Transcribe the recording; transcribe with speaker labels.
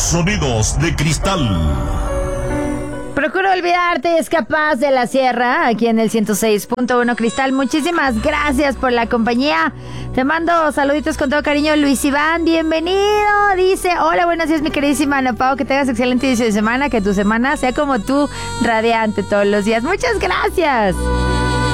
Speaker 1: Sonidos de cristal.
Speaker 2: Procura olvidarte, es capaz de la sierra, aquí en el 106.1 Cristal. Muchísimas gracias por la compañía. Te mando saluditos con todo cariño. Luis Iván, bienvenido. Dice, hola, buenos días, mi queridísima Ana Pao. Que tengas excelente inicio de semana. Que tu semana sea como tú, radiante todos los días. Muchas gracias.